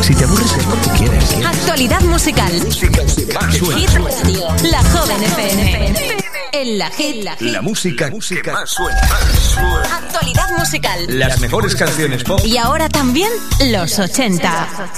Si te aburres es porque quieres. Actualidad musical. Hit Radio. La Joven FM. En la Hit. La música que más suena. Actualidad musical. Las mejores canciones pop. Y ahora también los 80.